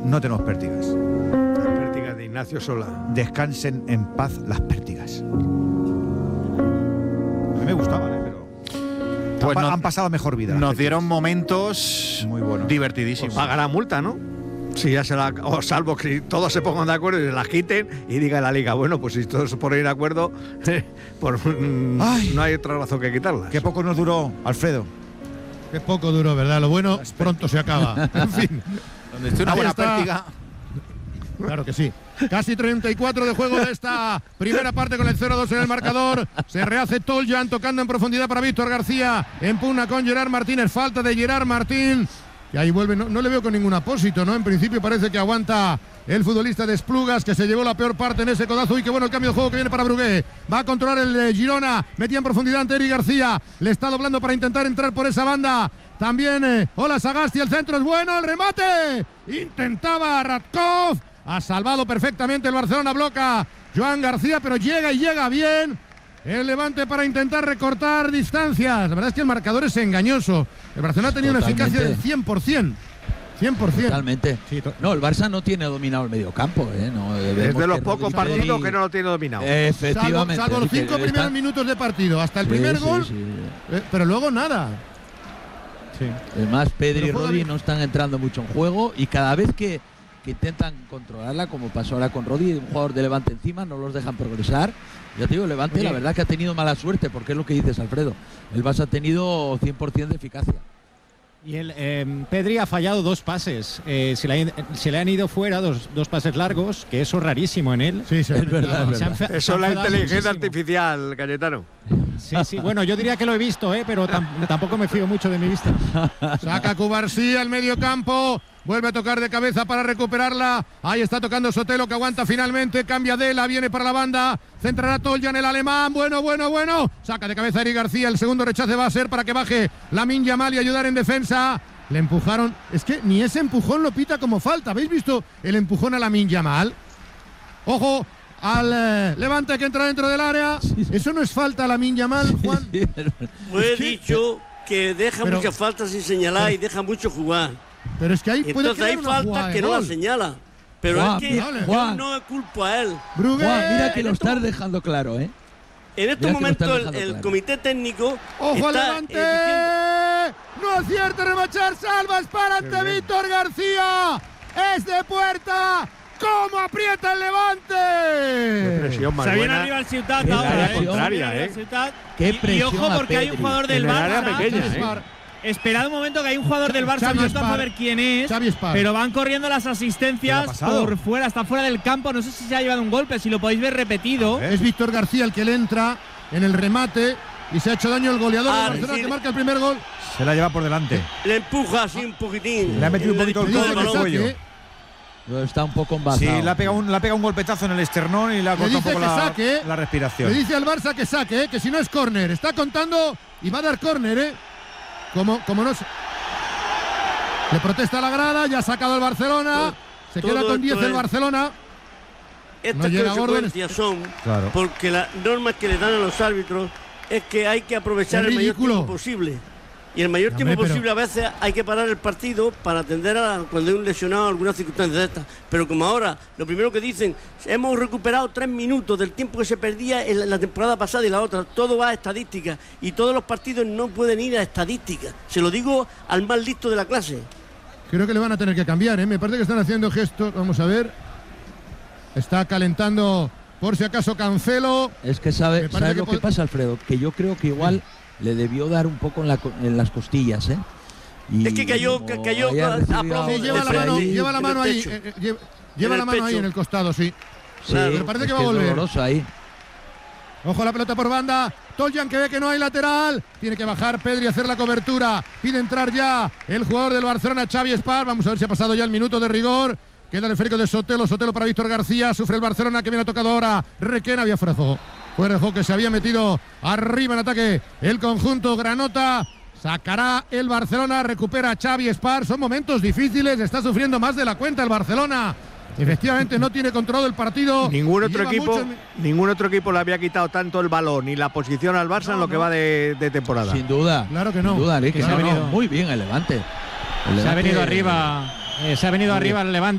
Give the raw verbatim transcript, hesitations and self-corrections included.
no tenemos pértigas. Las pértigas de Ignacio Sola. Descansen en paz las pértigas. A mí me gustaban, ¿eh? Pero pues han, no, han pasado mejor vida. Nos dieron momentos muy buenos, divertidísimos. Pues pagará multa, ¿no? Si ya se la, o salvo que todos se pongan de acuerdo y se la quiten y diga la liga, bueno, pues si todos se ponen de acuerdo, por, Ay, no hay otra razón que quitarlas. Qué poco nos duró, Alfredo. Qué poco duró, ¿verdad? Lo bueno pronto se acaba. En fin. Donde esté una Ahí buena está. pértiga. Claro que sí. Casi treinta y cuatro de juego de esta primera parte con el cero dos en el marcador. Se rehace Toljan tocando en profundidad para Víctor García. Empuna con Gerard Martínez. Falta de Gerard Martín. Y ahí vuelve. No, no le veo con ningún apósito, ¿no? En principio parece que aguanta el futbolista de Esplugas, que se llevó la peor parte en ese codazo. Y qué bueno el cambio de juego que viene para Brugué. Va a controlar el eh, Girona. Metía en profundidad ante Eric García. Le está doblando para intentar entrar por esa banda. También, eh, hola Sagasti, el centro es bueno, el remate. Intentaba Radkov. Ha salvado perfectamente el Barcelona, bloca Joan García, pero llega y llega bien. El Levante para intentar recortar distancias. La verdad es que el marcador es engañoso. El Barcelona ha tenido Totalmente. una eficacia del cien por ciento. cien por ciento. Totalmente. Sí, to- No, el Barça no tiene dominado el mediocampo, ¿eh? No, Es vemos de los que pocos Rodri- partidos que no lo tiene dominado. Salvo, Efectivamente. salvo los así que cinco está- primeros minutos de partido, hasta el Sí, primer sí, gol, sí. eh, pero luego nada. Sí. Además, Pedri Pero y juega Rodri bien. no están entrando mucho en juego y cada vez que, que intentan controlarla, como pasó ahora con Rodri, un jugador de Levante encima, no los dejan progresar. Ya te digo, Levante, Oye. la verdad que ha tenido mala suerte, porque es lo que dices, Alfredo. El Barça ha tenido cien por ciento de eficacia. Y el eh, Pedri ha fallado dos pases. Eh, se, le, ha- se le han ido fuera dos, dos pases largos, que eso es rarísimo en él. Sí, sí, Es verdad, es Se han verdad. fe- se Eso han es la enfadado inteligencia muchísimo. artificial, Cayetano. Sí, sí. Bueno, yo diría que lo he visto, ¿eh? Pero tam- tampoco me fío mucho de mi vista. Saca Cubarsí al medio campo. Vuelve a tocar de cabeza para recuperarla. Ahí está tocando Sotelo, que aguanta finalmente. Cambia Dela, viene para la banda. Centrará Toljan, el alemán. Bueno, bueno, bueno. Saca de cabeza Eric García. El segundo rechace va a ser para que baje Lamine Yamal y ayudar en defensa. Le empujaron. Es que ni ese empujón lo pita como falta. ¿Habéis visto el empujón a Lamine Yamal? Ojo al eh, Levante que entra dentro del área. Eso no es falta a Lamine Yamal, Juan. Sí, es verdad. Pues he Es que- dicho que deja Pero- muchas faltas sin señalar y deja mucho jugar. Pero es que ahí puede Entonces hay quedar una jugada faltas de que no gol. las señala. Pero Juan, es que mira, yo Juan. no culpo a él. Brugué. Juan, mira que lo en estás esto- dejando claro, ¿eh? En estos Mira que lo momentos estás el, dejando el claro. comité técnico ¡Ojo al está Levante! eh, ¡No acierta remachar! ¡Salvas para ante Víctor García! ¡Es de puerta! ¿Cómo aprieta el Levante? Presión más Se viene buena. arriba el Ciutat Qué ahora, área ¿eh? contraria, Se viene arriba ¿eh? el Ciutat. Qué Y- y, presión ojo a porque hay un Pedri. jugador del En el área Barça. pequeña, Xavi ¿eh? Espar. Esperad un momento que hay un jugador del Barça, Xavi no alcanzo a Espar. ver quién es, Xavi Espar. pero van corriendo las ¿Qué le asistencias ha pasado? por fuera, está fuera del campo, no sé si se ha llevado un golpe, si lo podéis ver repetido. ¿Eh? Es Víctor García el que le entra en el remate y se ha hecho daño el goleador Ah, de Barcelona sí. que marca el primer gol. Se la lleva por delante. le empuja así un poquitín. Le ha metido un Le poquito el disputa codo Le en del el balón. cuello. saque, Está un poco embajado. Sí, le ha pegado un, le ha pegado un golpetazo en el esternón y le ha Le cortado un dice poco que la, saque. la le respiración. dice al Barça que saque, eh, que si no es córner. Está contando y va a dar córner, ¿eh? Como, como no se- Le protesta la grada, ya ha sacado el Barcelona. Se Todo queda con esto diez el es- Barcelona. Estas No llega consecuencias son Claro. porque las normas que le dan a los árbitros es que hay que aprovechar Es el mayor ridículo. tiempo posible. Y el mayor Hombre, tiempo pero- posible a veces hay que parar el partido para atender a cuando hay un lesionado alguna circunstancia de estas. Pero como ahora, lo primero que dicen, hemos recuperado tres minutos del tiempo que se perdía en la- la temporada pasada y la otra. Todo va a estadística. Y todos los partidos no pueden ir a estadística. Se lo digo al más listo de la clase. Creo que le van a tener que cambiar, ¿eh? Me parece que están haciendo gestos. Vamos a ver. Está calentando, por si acaso, Cancelo. Es que sabe, Me parece ¿sabes que lo que pod- pasa, Alfredo? Que yo creo que igual le debió dar un poco en, la co- en las costillas, ¿eh? Y Es que cayó- como ca- cayó haya a- a recibido plomo. Sí, algo lleva la de mano, ahí, lleva la en mano el ahí. pecho. eh, eh, lleva lleva En la el mano ahí pecho. en el costado, sí. sí, me parece es que va a es volver. doloroso ahí. Ojo la pelota por banda. Toljan que ve que no hay lateral. Tiene que bajar Pedri a hacer la cobertura. Pide entrar ya el jugador del Barcelona, Xavi Espar. Vamos a ver si ha pasado ya el minuto de rigor. Queda el esférico de Sotelo. Sotelo para Víctor García. Sufre el Barcelona que viene tocado ahora. Requena, había fuera de juego. Fuera de juego que se había metido arriba en ataque el conjunto Granota. Sacará el Barcelona. Recupera Xavi Espar. Son momentos difíciles. Está sufriendo más de la cuenta el Barcelona. Efectivamente no tiene controlado el partido. Ningún Y otro lleva equipo, mucho- ningún otro equipo le había quitado tanto el balón y la posición al Barça No, en lo que no. va de, de temporada. Sin duda. Claro que no. Sin duda, ¿eh? que Claro se ha que venido no. muy bien el Levante. El Se ha Levante- venido arriba, eh, se ha venido Muy arriba el Levante.